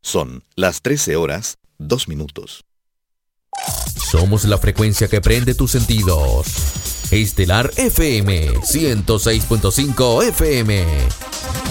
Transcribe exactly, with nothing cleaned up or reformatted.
Son las trece horas, dos minutos. Somos la frecuencia que prende tus sentidos. Estelar F M ciento seis punto cinco F M.